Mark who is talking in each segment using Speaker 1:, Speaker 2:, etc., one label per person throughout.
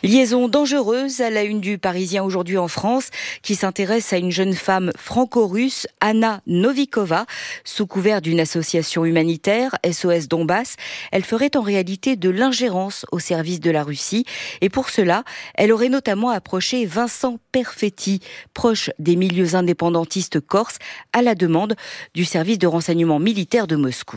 Speaker 1: Liaison dangereuse à la une du Parisien aujourd'hui en France, qui s'intéresse à une jeune femme franco-russe, Anna Novikova. Sous couvert d'une association humanitaire, SOS Donbass, elle ferait en réalité de l'ingérence au service de la Russie. Et pour cela, elle aurait notamment approché Vincent Perfetti, proche des milieux indépendantistes corses, à la demande du service de renseignement militaire de Moscou.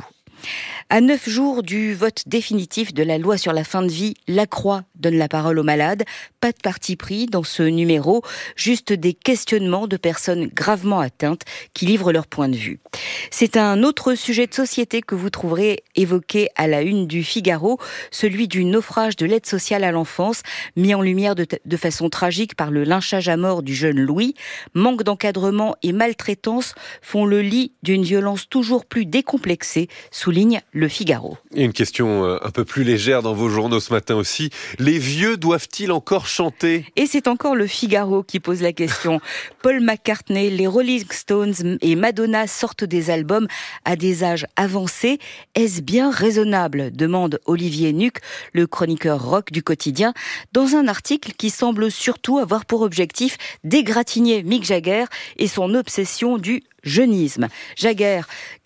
Speaker 1: À 9 jours du vote définitif de la loi sur la fin de vie, La Croix donne la parole aux malades. Pas de parti pris dans ce numéro, juste des questionnements de personnes gravement atteintes qui livrent leur point de vue. C'est un autre sujet de société que vous trouverez évoqué à la une du Figaro, celui du naufrage de l'aide sociale à l'enfance, mis en lumière de façon tragique par le lynchage à mort du jeune Louis. Manque d'encadrement et maltraitance font le lit d'une violence toujours plus décomplexée, souligne le Figaro.
Speaker 2: Et une question un peu plus légère dans vos journaux ce matin aussi. Les vieux doivent-ils encore chanter ?
Speaker 1: Et c'est encore le Figaro qui pose la question. Paul McCartney, les Rolling Stones et Madonna sortent des albums à des âges avancés. Est-ce bien raisonnable ? Demande Olivier Nuc, le chroniqueur rock du quotidien, dans un article qui semble surtout avoir pour objectif d'égratigner Mick Jagger et son obsession du jeunisme. Jagger,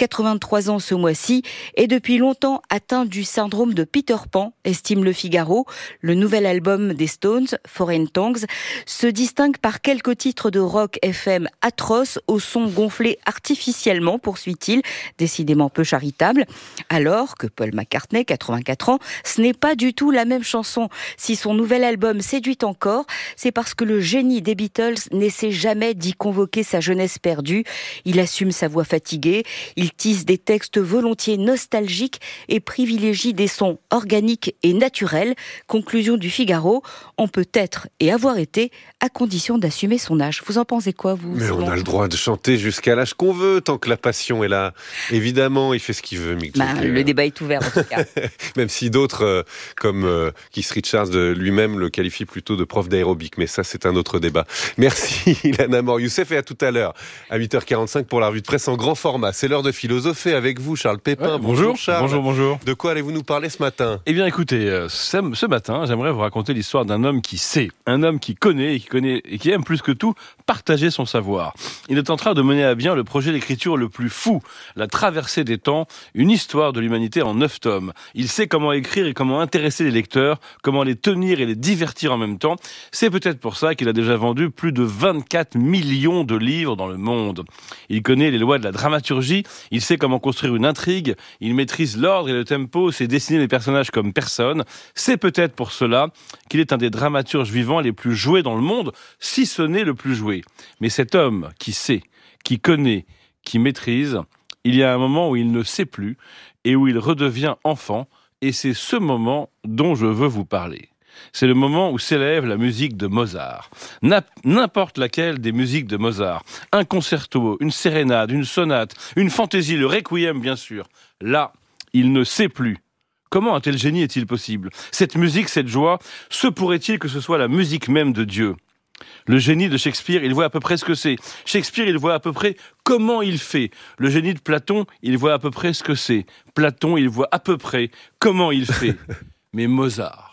Speaker 1: 83 ans ce mois-ci, est depuis longtemps atteint du syndrome de Peter Pan, estime le Figaro. Le nouvel album des Stones, Foreign Tongues, se distingue par quelques titres de rock FM atroces au son gonflé artificiellement, poursuit-il, décidément peu charitable. Alors que Paul McCartney, 84 ans, ce n'est pas du tout la même chanson. Si son nouvel album séduit encore, c'est parce que le génie des Beatles n'essaie jamais d'y convoquer sa jeunesse perdue. Il assume sa voix fatiguée, il tisse des textes volontiers nostalgiques et privilégie des sons organiques et naturels. Conclusion du Figaro, on peut être et avoir été à condition d'assumer son âge. Vous en pensez quoi, vous ?
Speaker 2: Mais on a le droit de chanter jusqu'à l'âge qu'on veut, tant que la passion est là. Évidemment, il fait ce qu'il veut, Mick Jagger.
Speaker 1: Le débat est ouvert, en tout cas.
Speaker 2: Même si d'autres, comme Keith Richards lui-même, le qualifient plutôt de prof d'aérobic. Mais ça, c'est un autre débat. Merci, Ilana Mor-Youssef. Et à tout à l'heure, à 8h45 pour la revue de presse en grand format. C'est l'heure de philosopher avec vous, Charles Pépin.
Speaker 3: Ouais,
Speaker 2: bonjour, Charles.
Speaker 3: Bonjour.
Speaker 2: De quoi allez-vous nous parler ce matin ?
Speaker 3: Eh bien, écoutez, ce matin, j'aimerais vous raconter l'histoire d'un homme qui sait, un homme qui connaît et qui aime plus que tout partager son savoir. Il est en train de mener à bien le projet d'écriture le plus fou, la traversée des temps, une histoire de l'humanité en 9 tomes. Il sait comment écrire et comment intéresser les lecteurs, comment les tenir et les divertir en même temps. C'est peut-être pour ça qu'il a déjà vendu plus de 24 millions de livres dans le monde. Il connaît les lois de la dramaturgie, il sait comment construire une intrigue, il maîtrise l'ordre et le tempo, sait dessiner les personnages comme personne. C'est peut-être pour cela qu'il est un des dramaturges vivants les plus joués dans le monde, si ce n'est le plus joué. Mais cet homme qui sait, qui connaît, qui maîtrise, il y a un moment où il ne sait plus et où il redevient enfant, et c'est ce moment dont je veux vous parler. C'est le moment où s'élève la musique de Mozart. N'importe laquelle des musiques de Mozart. Un concerto, une sérénade, une sonate, une fantaisie, le requiem bien sûr. Là, il ne sait plus. Comment un tel génie est-il possible ? Cette musique, cette joie, se pourrait-il que ce soit la musique même de Dieu ? Le génie de Shakespeare, il voit à peu près ce que c'est. Shakespeare, il voit à peu près comment il fait. Le génie de Platon, il voit à peu près ce que c'est. Platon, il voit à peu près comment il fait. Mais Mozart,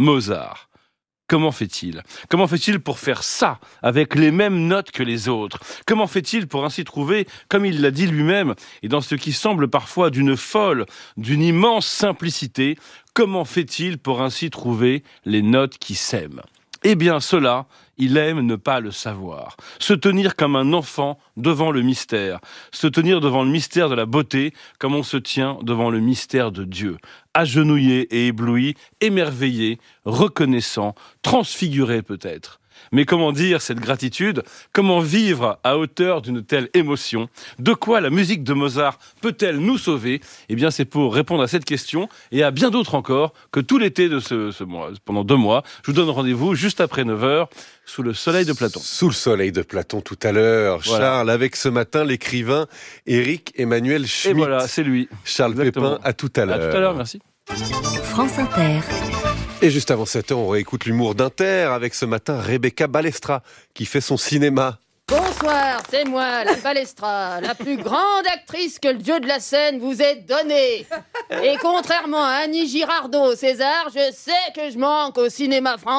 Speaker 3: comment fait-il ? Comment fait-il pour faire ça, avec les mêmes notes que les autres ? Comment fait-il pour ainsi trouver, comme il l'a dit lui-même, et dans ce qui semble parfois d'une immense simplicité, comment fait-il pour ainsi trouver les notes qui s'aiment ? Eh bien, cela, il aime ne pas le savoir. Se tenir comme un enfant devant le mystère. Se tenir devant le mystère de la beauté, comme on se tient devant le mystère de Dieu. Agenouillé et ébloui, émerveillé, reconnaissant, transfiguré peut-être. Mais comment dire cette gratitude ? Comment vivre à hauteur d'une telle émotion ? De quoi la musique de Mozart peut-elle nous sauver ? Eh bien, c'est pour répondre à cette question et à bien d'autres encore que tout l'été de ce mois, pendant 2 mois, je vous donne rendez-vous juste après 9h sous le soleil de Platon.
Speaker 2: Sous le soleil de Platon tout à l'heure. Voilà. Charles, avec ce matin l'écrivain Éric Emmanuel Schmitt.
Speaker 3: Et voilà, c'est lui.
Speaker 2: Charles
Speaker 3: Exactement.
Speaker 2: Pépin, à tout à l'heure.
Speaker 3: À tout à l'heure, merci.
Speaker 1: France Inter.
Speaker 2: Et juste avant 7h, on réécoute l'humour d'Inter avec ce matin Rebecca Balestra qui fait son cinéma.
Speaker 4: Bonsoir, c'est moi, la Balestra, la plus grande actrice que le dieu de la scène vous ait donnée. Et contrairement à Annie Girardot au César, je sais que je manque au cinéma français.